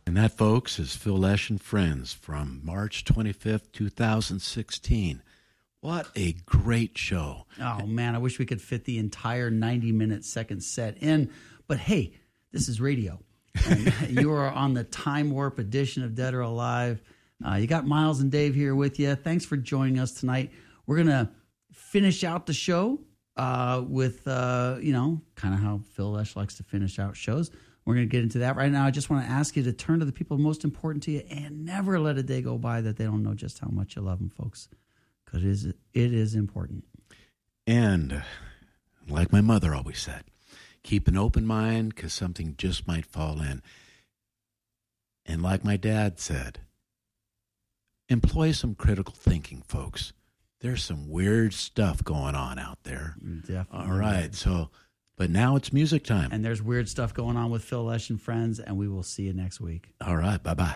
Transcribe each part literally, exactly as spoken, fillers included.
And that, folks, is Phil Lesh and Friends from March twenty-fifth, twenty sixteen. What a great show. Oh, man, I wish we could fit the entire ninety-minute second set in. But, hey, this is radio. And you are on the Time Warp edition of Dead or Alive. Uh, you got Miles and Dave here with you. Thanks for joining us tonight. We're going to finish out the show uh, with, uh, you know, kind of how Phil Lesh likes to finish out shows. We're going to get into that right now. I just want to ask you to turn to the people most important to you and never let a day go by that they don't know just how much you love them, folks, because it is, it is important. And like my mother always said, keep an open mind because something just might fall in. And like my dad said, employ some critical thinking, folks. There's some weird stuff going on out there. Definitely. All right, so... But now it's music time. And there's weird stuff going on with Phil Lesh and Friends, and we will see you next week. All right, bye-bye.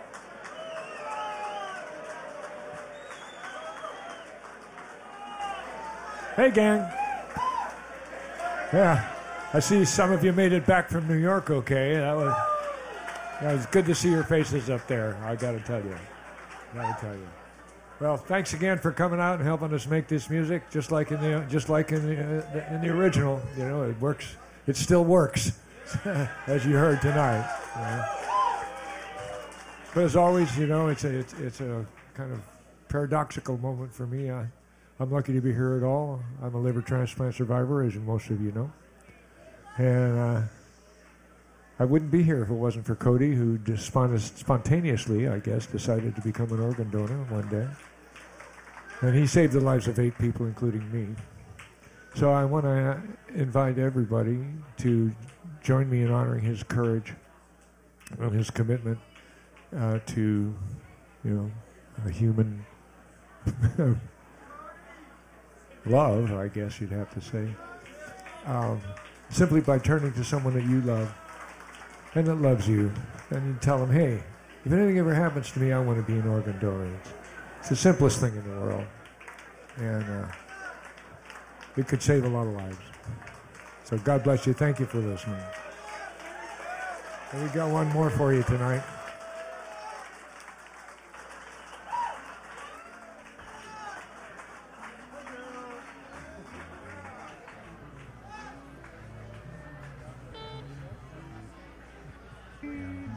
Hey, gang. Yeah, I see some of you made it back from New York okay. That was, that was good to see your faces up there, I got to tell you. got to tell you. Well, thanks again for coming out and helping us make this music, just like in the just like in the, uh, in the original. You know, it works. It still works, as you heard tonight. You know. But as always, you know, it's a it's, it's a kind of paradoxical moment for me. I, I'm lucky to be here at all. I'm a liver transplant survivor, as most of you know, and uh, I wouldn't be here if it wasn't for Cody, who just spontaneously, I guess, decided to become an organ donor one day. And he saved the lives of eight people, including me. So I want to invite everybody to join me in honoring his courage and his commitment uh, to, you know, a human love, I guess you'd have to say, um, simply by turning to someone that you love and that loves you, and you tell them, hey, if anything ever happens to me, I want to be an organ donor. It's, it's the simplest thing in the world, and uh, it could save a lot of lives. So God bless you. Thank you for listening. And we got one more for you tonight.